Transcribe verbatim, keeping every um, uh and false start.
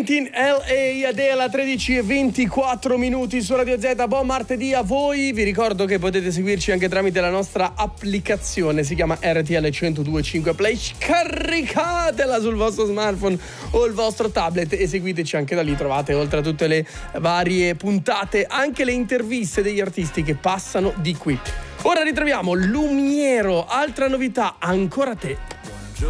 Meet in L A, Adele, tredici e ventiquattro minuti su Radio Z. Buon martedì a voi. Vi ricordo che potete seguirci anche tramite la nostra applicazione, si chiama R T L centodue e cinque Play. Caricatela sul vostro smartphone o il vostro tablet e seguiteci anche da lì. Trovate, oltre a tutte le varie puntate, anche le interviste degli artisti che passano di qui. Ora ritroviamo Lumiero, altra novità, Ancora te.